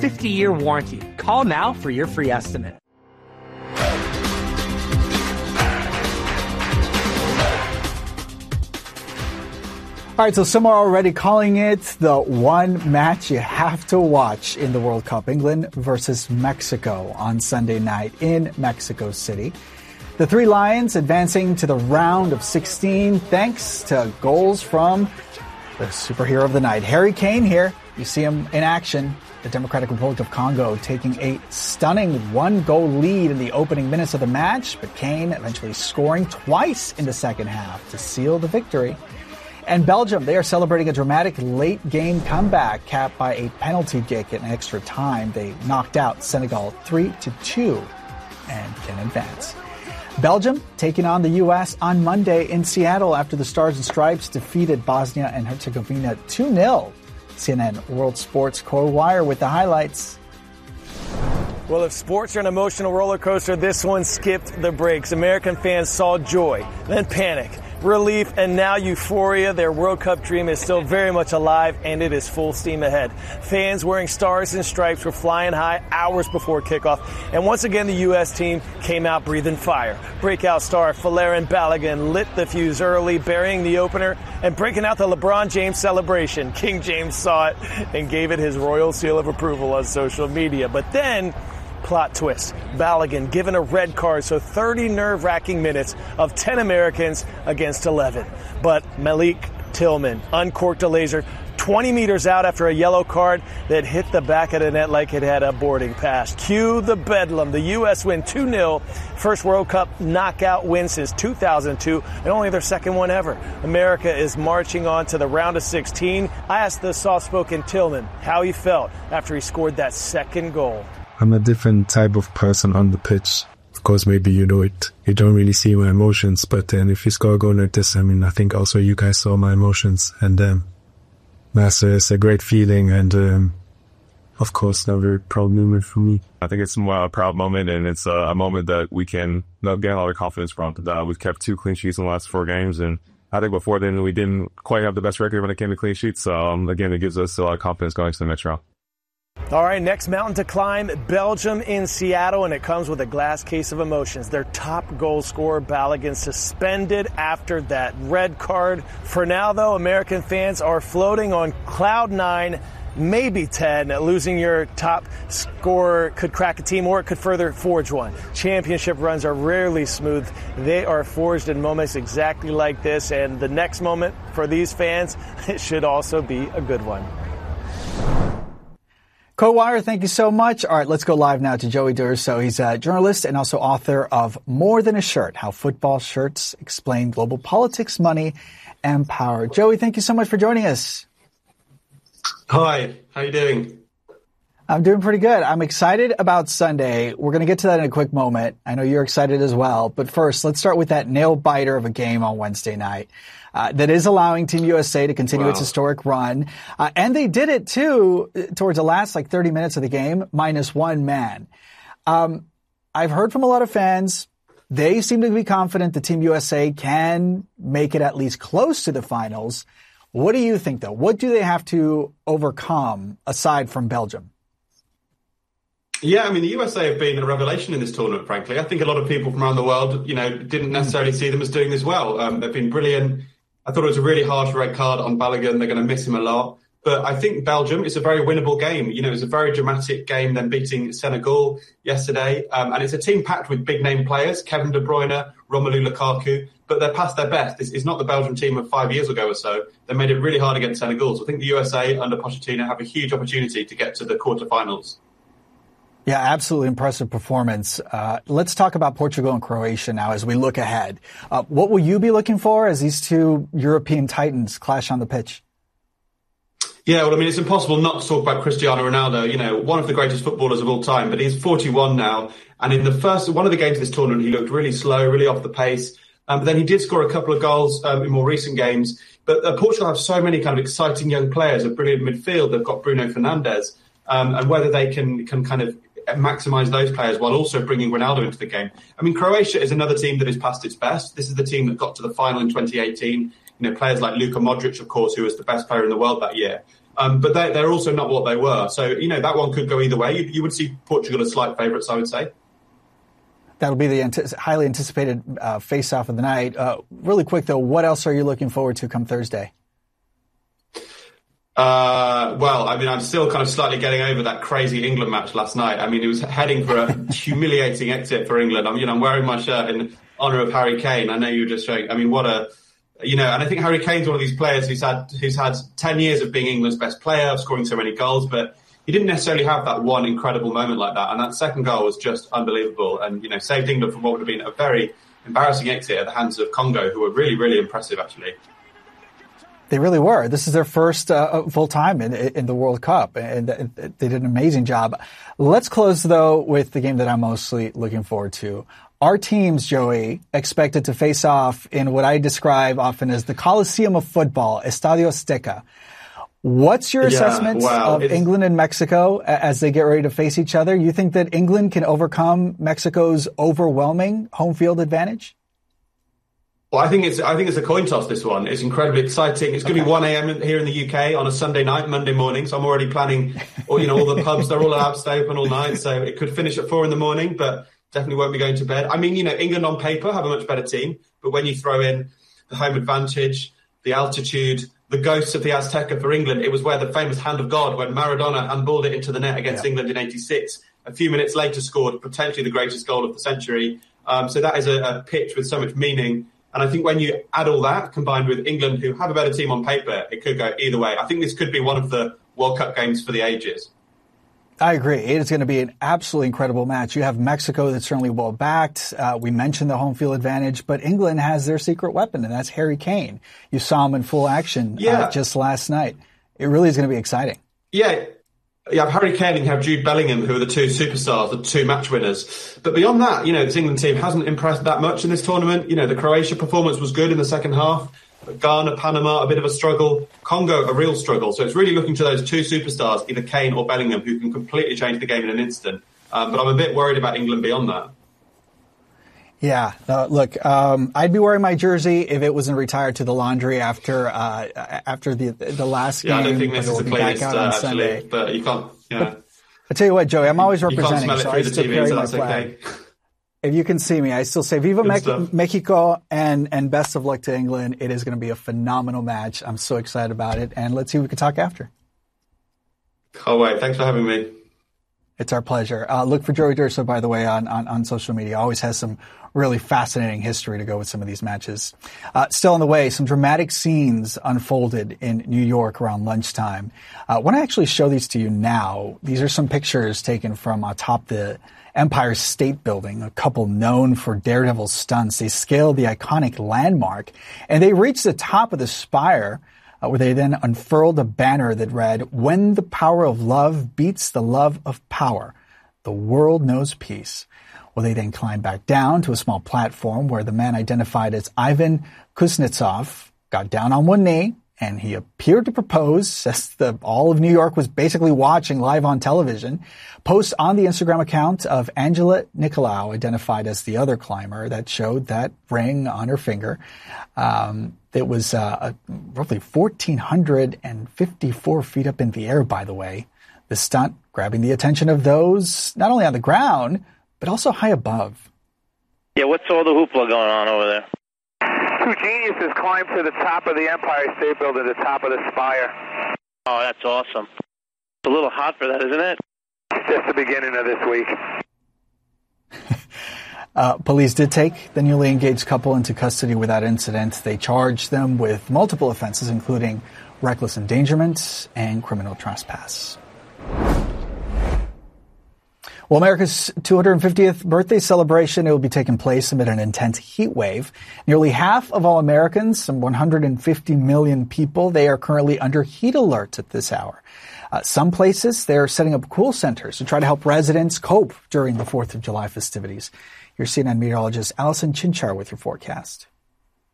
50-year warranty. Call now for your free estimate. All right, so some are already calling it the one match you have to watch in the World Cup. England versus Mexico on Sunday night in Mexico City. The Three Lions advancing to the round of 16 thanks to goals from the superhero of the night, Harry Kane here. You see him in action. The Democratic Republic of Congo taking a stunning one-goal lead in the opening minutes of the match, but Kane eventually scoring twice in the second half to seal the victory. And Belgium, they are celebrating a dramatic late-game comeback capped by a penalty kick in extra time. They knocked out Senegal 3-2 and can advance. Belgium taking on the U.S. on Monday in Seattle after the Stars and Stripes defeated Bosnia and Herzegovina 2-0. CNN World Sports Core Wire with the highlights. Well, if sports are an emotional roller coaster, this one skipped the brakes. American fans saw joy, then panic, relief, and now euphoria. Their World Cup dream is still very much alive, and it is full steam ahead. Fans wearing Stars and Stripes were flying high hours before kickoff, and once again the U.S. team came out breathing fire. Breakout star Folarin Balogun lit the fuse early, burying the opener and breaking out the LeBron James celebration. King James saw it and gave it his royal seal of approval on social media. But then, plot twist, Balogun given a red card, so 30 nerve-wracking minutes of 10 Americans against 11. But Malik Tillman uncorked a laser 20 meters out after a yellow card that hit the back of the net like it had a boarding pass. Cue the bedlam. The U.S. win 2-0. First World Cup knockout win since 2002, and only their second one ever. America is marching on to the round of 16. I asked the soft-spoken Tillman how he felt after he scored that second goal. I'm a different type of person on the pitch. Of course, maybe you know it. You don't really see my emotions, but then if you score a goal like this, I think also you guys saw my emotions. And it's a great feeling, and of course, not a very proud moment for me. I think it's a proud moment, and it's a moment that we can gain a lot of confidence from. We've kept 2 clean sheets in the last 4 games, and I think before then we didn't quite have the best record when it came to clean sheets. So again, it gives us a lot of confidence going to the next round. All right, next mountain to climb, Belgium in Seattle, and it comes with a glass case of emotions. Their top goal scorer, Balogun, suspended after that red card. For now, though, American fans are floating on cloud 9, maybe 10. Losing your top scorer could crack a team, or it could further forge one. Championship runs are rarely smooth. They are forged in moments exactly like this, and the next moment for these fans, it should also be a good one. Co-Wire, thank you so much. All right, let's go live now to Joey D'Urso. He's a journalist and also author of More Than a Shirt, How Football Shirts Explain Global Politics, Money, and Power. Joey, thank you so much for joining us. Hi, how are you doing? I'm doing pretty good. I'm excited about Sunday. We're going to get to that in a quick moment. I know you're excited as well. But first, let's start with that nail-biter of a game on Wednesday night. That is allowing Team USA to continue its historic run. And they did it, too, towards the last, 30 minutes of the game, -1 man. I've heard from a lot of fans. They seem to be confident that Team USA can make it at least close to the finals. What do you think, though? What do they have to overcome aside from Belgium? Yeah, the USA have been a revelation in this tournament, frankly. I think a lot of people from around the world, didn't necessarily see them as doing this well. They've been brilliant. I thought it was a really harsh red card on Balogun. They're going to miss him a lot. But I think Belgium is a very winnable game. It was a very dramatic game, them beating Senegal yesterday. And it's a team packed with big-name players, Kevin De Bruyne, Romelu Lukaku. But they're past their best. This is not the Belgian team of 5 years ago or so. They made it really hard against Senegal. So I think the USA under Pochettino have a huge opportunity to get to the quarterfinals. Yeah, absolutely impressive performance. Let's talk about Portugal and Croatia now as we look ahead. What will you be looking for as these two European titans clash on the pitch? Yeah, it's impossible not to talk about Cristiano Ronaldo, one of the greatest footballers of all time, but he's 41 now. And in the first one of the games of this tournament, he looked really slow, really off the pace. But then he did score a couple of goals in more recent games. But Portugal have so many kind of exciting young players, a brilliant midfield. They've got Bruno Fernandes. And whether they can kind of maximise those players while also bringing Ronaldo into the game. Croatia is another team that is past its best. This is the team that got to the final in 2018. Players like Luka Modric, of course, who was the best player in the world that year. But they're also not what they were. So, that one could go either way. You would see Portugal as slight favourites, I would say. That'll be the highly anticipated face-off of the night. Really quick, though, what else are you looking forward to come Thursday? Well, I'm still kind of slightly getting over that crazy England match last night. It was heading for a humiliating exit for England. I'm wearing my shirt in honour of Harry Kane. I know you were just showing. And I think Harry Kane's one of these players who's had 10 years of being England's best player, scoring so many goals, but he didn't necessarily have that one incredible moment like that. And that second goal was just unbelievable and, saved England from what would have been a very embarrassing exit at the hands of Congo, who were really, really impressive, actually. They really were. This is their first full time in the World Cup, and they did an amazing job. Let's close, though, with the game that I'm mostly looking forward to. Our teams, Joey, expected to face off in what I describe often as the Coliseum of football, Estadio Azteca. What's your assessment of England and Mexico as they get ready to face each other? You think that England can overcome Mexico's overwhelming home field advantage? Well, I think it's a coin toss, this one. It's incredibly exciting. It's going to be 1 a.m. here in the UK on a Sunday night, Monday morning. So I'm already planning, all the pubs, they're all allowed to stay open all night. So it could finish at 4 a.m, but definitely won't be going to bed. England on paper have a much better team. But when you throw in the home advantage, the altitude, the ghosts of the Azteca for England, it was where the famous hand of God, when Maradona handballed it into the net against England in '86, a few minutes later scored potentially the greatest goal of the century. So that is a pitch with so much meaning. And I think when you add all that, combined with England, who have a better team on paper, it could go either way. I think this could be one of the World Cup games for the ages. I agree. It is going to be an absolutely incredible match. You have Mexico that's certainly well-backed. We mentioned the home field advantage, but England has their secret weapon, and that's Harry Kane. You saw him in full action just last night. It really is going to be exciting. Yeah. You have Harry Kane and you have Jude Bellingham, who are the two superstars, the two match winners. But beyond that, this England team hasn't impressed that much in this tournament. The Croatia performance was good in the second half. But Ghana, Panama, a bit of a struggle. Congo, a real struggle. So it's really looking to those two superstars, either Kane or Bellingham, who can completely change the game in an instant. But I'm a bit worried about England beyond that. Yeah, look, I'd be wearing my jersey if it wasn't retired to the laundry after the last game. Yeah, I don't think this is the cleanest, actually, but you can't, I tell you what, Joey, I'm always representing, so I still carry my flag. Okay. If you can see me, I still say Viva Mexico and best of luck to England. It is going to be a phenomenal match. I'm so excited about it, and let's see if we can talk after. Oh, wait, thanks for having me. It's our pleasure. Look for Joey Durso, by the way, on social media. Always has some really fascinating history to go with some of these matches. Still on the way, some dramatic scenes unfolded in New York around lunchtime. When I actually show these to you now, these are some pictures taken from atop the Empire State Building, a couple known for daredevil stunts. They scaled the iconic landmark, and they reached the top of the spire, where they then unfurled a banner that read, "When the power of love beats the love of power, the world knows peace." Well, they then climbed back down to a small platform where the man identified as Ivan Kuznetsov got down on one knee, and he appeared to propose, as all of New York was basically watching live on television. Post on the Instagram account of Angela Nicolau, identified as the other climber, that showed that ring on her finger. It was roughly 1,454 feet up in the air, by the way. The stunt grabbing the attention of those not only on the ground, but also high above. Yeah, what's all the hoopla going on over there? Two geniuses climbed to the top of the Empire State Building, the top of the spire. Oh, that's awesome. It's a little hot for that, isn't it? It's just the beginning of this week. Police did take the newly engaged couple into custody with that incident. They charged them with multiple offenses, including reckless endangerment and criminal trespass. Well, America's 250th birthday celebration, it will be taking place amid an intense heat wave. Nearly half of all Americans, some 150 million people, they are currently under heat alert at this hour. Some places, they're setting up cool centers to try to help residents cope during the 4th of July festivities. Here's CNN meteorologist Allison Chinchar with your forecast.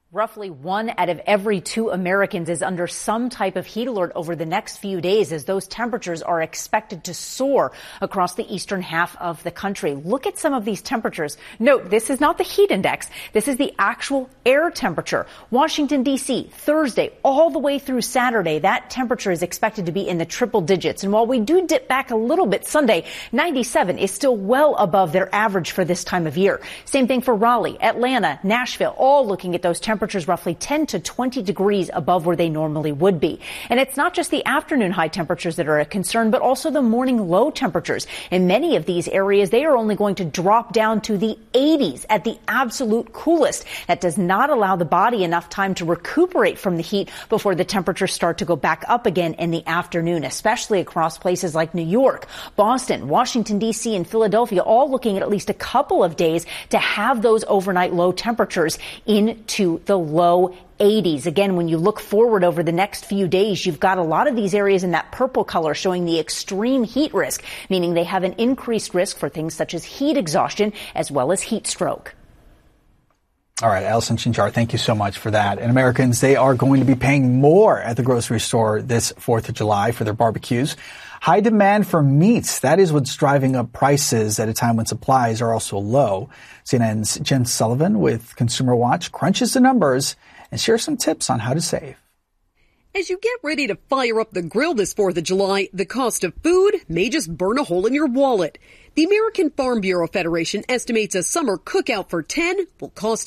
Roughly 1 out of every 2 Americans is under some type of heat alert over the next few days as those temperatures are expected to soar across the eastern half of the country. Look at some of these temperatures. Note, this is not the heat index. This is the actual air temperature. Washington, D.C., Thursday, all the way through Saturday, that temperature is expected to be in the triple digits. And while we do dip back a little bit Sunday, 97 is still well above their average for this time of year. Same thing for Raleigh, Atlanta, Nashville, all looking at those temperatures roughly 10 to 20 degrees above where they normally would be. And it's not just the afternoon high temperatures that are a concern, but also the morning low temperatures. In many of these areas, they are only going to drop down to the 80s at the absolute coolest. That does not allow the body enough time to recuperate from the heat before the temperatures start to go back up again in the afternoon, especially across places like New York, Boston, Washington, D.C., and Philadelphia, all looking at least a couple of days to have those overnight low temperatures into the low 80s. Again, when you look forward over the next few days, you've got a lot of these areas in that purple color showing the extreme heat risk, meaning they have an increased risk for things such as heat exhaustion as well as heat stroke. All right, Allison Chinchar, thank you so much for that. And Americans, they are going to be paying more at the grocery store this 4th of July for their barbecues. High demand for meats, that is what's driving up prices at a time when supplies are also low. CNN's Jen Sullivan with Consumer Watch crunches the numbers and shares some tips on how to save. As you get ready to fire up the grill this 4th of July, the cost of food may just burn a hole in your wallet. The American Farm Bureau Federation estimates a summer cookout for 10 will cost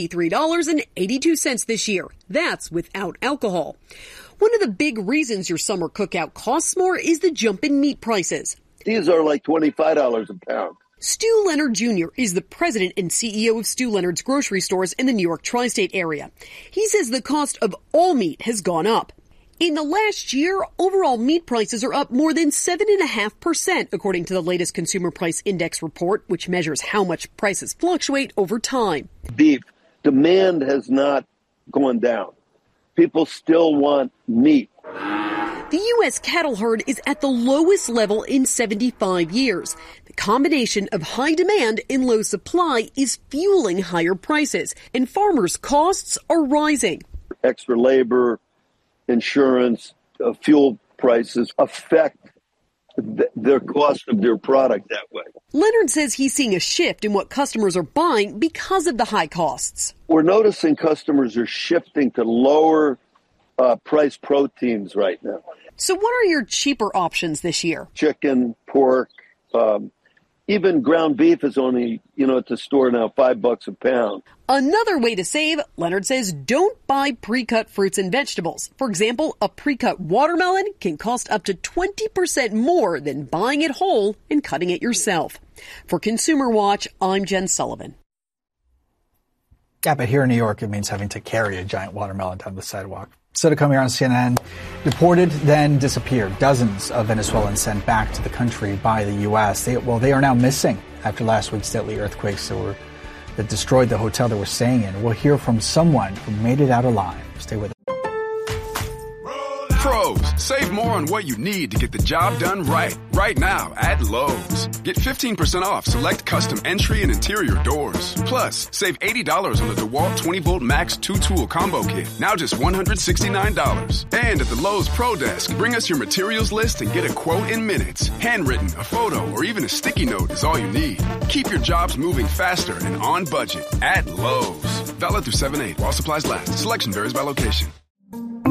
$73.82 this year. That's without alcohol. One of the big reasons your summer cookout costs more is the jump in meat prices. These are like $25 a pound. Stu Leonard Jr. is the president and CEO of Stu Leonard's grocery stores in the New York tri-state area. He says the cost of all meat has gone up. In the last year, overall meat prices are up more than 7.5%, according to the latest Consumer Price Index report, which measures how much prices fluctuate over time. Beef demand has not gone down. People still want meat. The U.S. cattle herd is at the lowest level in 75 years. The combination of high demand and low supply is fueling higher prices, and farmers' costs are rising. Extra labor, insurance, fuel prices affect the cost of their product that way. Leonard says he's seeing a shift in what customers are buying because of the high costs. We're noticing customers are shifting to lower price proteins right now. So what are your cheaper options this year? Chicken, pork, even ground beef is only, at the store now, $5 a pound. Another way to save, Leonard says, don't buy pre-cut fruits and vegetables. For example, a pre-cut watermelon can cost up to 20% more than buying it whole and cutting it yourself. For Consumer Watch, I'm Jen Sullivan. Yeah, but here in New York, it means having to carry a giant watermelon down the sidewalk. Still to come here on CNN, deported, then disappeared. Dozens of Venezuelans sent back to the country by the U.S. They are now missing after last week's deadly earthquakes that destroyed the hotel they were staying in. We'll hear from someone who made it out alive. Stay with us. Pros, save more on what you need to get the job done right. Right now at Lowe's. Get 15% off select custom entry and interior doors. Plus, save $80 on the DeWalt 20-volt Max 2-tool combo kit. Now just $169. And at the Lowe's Pro Desk, bring us your materials list and get a quote in minutes. Handwritten, a photo, or even a sticky note is all you need. Keep your jobs moving faster and on budget at Lowe's. Valid through 7/8 while supplies last. Selection varies by location.